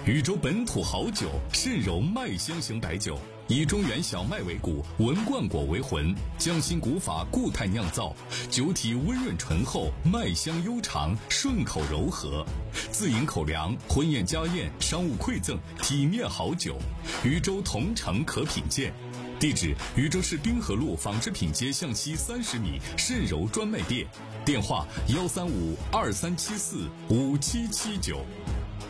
禹州本土好酒，肾柔麦香型白酒，以中原小麦为骨，文冠果为魂，匠心古法固态酿造，酒体温润醇厚，麦香悠长，顺口柔和。自饮口粮，婚宴家宴，商务馈赠，体面好酒。禹州同城可品鉴。地址：禹州市滨河路纺织品街向西30米，肾柔专卖店。电话：13523745779。